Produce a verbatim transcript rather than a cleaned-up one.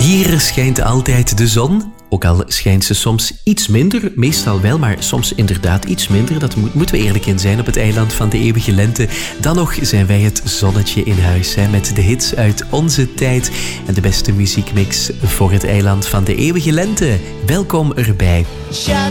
Hier schijnt altijd de zon. Ook al schijnt ze soms iets minder, meestal wel, maar soms inderdaad iets minder. Dat moet, moeten we eerlijk in zijn op het eiland van de eeuwige lente. Dan nog zijn wij het zonnetje in huis, hè, met de hits uit onze tijd en de beste muziekmix voor het eiland van de eeuwige lente. Welkom erbij. Shut